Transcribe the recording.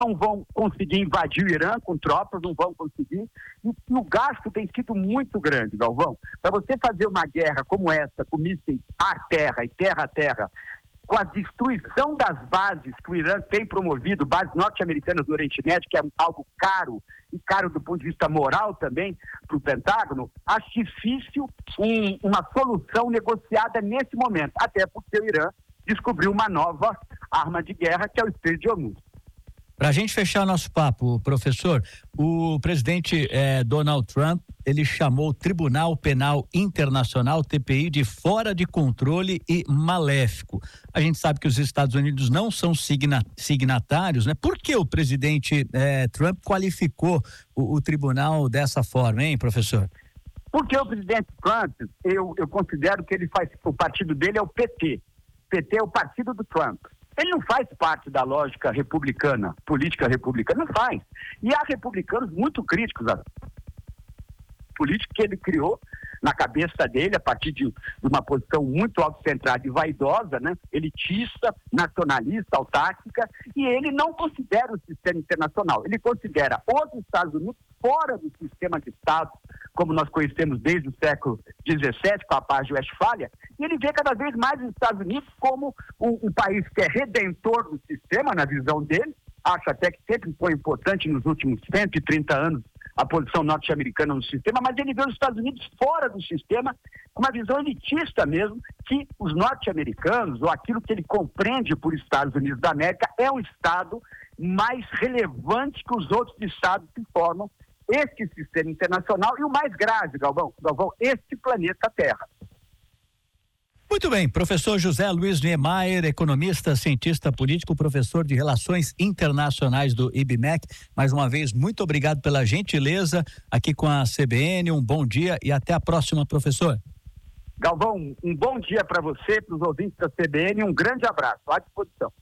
não vão conseguir invadir o Irã com tropas, não vão conseguir. E o gasto tem sido muito grande, Galvão. Para você fazer uma guerra como essa, com mísseis à terra e terra a terra, com a destruição das bases que o Irã tem promovido, bases norte-americanas no Oriente Médio, que é algo caro, e caro do ponto de vista moral também para o Pentágono, acho difícil uma solução negociada nesse momento, até porque o Irã descobriu uma nova arma de guerra, que é o Estreito de Hormuz. Para a gente fechar nosso papo, professor, o presidente Donald Trump, ele chamou o Tribunal Penal Internacional, TPI, de fora de controle e maléfico. A gente sabe que os Estados Unidos não são signatários, né? Por que o presidente Trump qualificou o tribunal dessa forma, hein, professor? Porque o presidente Trump, eu considero que o partido dele é o PT. PT é o partido do Trump. Ele não faz parte da lógica republicana, política republicana, não faz. E há republicanos muito críticos à política que ele criou na cabeça dele, a partir de uma posição muito autocentrada e vaidosa, né? Elitista, nacionalista, autárquica, e ele não considera o sistema internacional. Ele considera os Estados Unidos fora do sistema de Estado, como nós conhecemos desde o século XVII, com a Paz de Westfália, e ele vê cada vez mais os Estados Unidos como um país que é redentor do sistema, na visão dele. Acho até que sempre foi importante nos últimos 130 anos a posição norte-americana no sistema, mas ele vê os Estados Unidos fora do sistema, com uma visão elitista mesmo, que os norte-americanos, ou aquilo que ele compreende por Estados Unidos da América, é um Estado mais relevante que os outros estados que formam este sistema internacional e o mais grave, Galvão, este planeta Terra. Muito bem, professor José Luiz Niemeyer, economista, cientista político, professor de Relações Internacionais do IBMEC. Mais uma vez, muito obrigado pela gentileza aqui com a CBN. Um bom dia e até a próxima, professor. Galvão, um bom dia para você, para os ouvintes da CBN, um grande abraço, à disposição.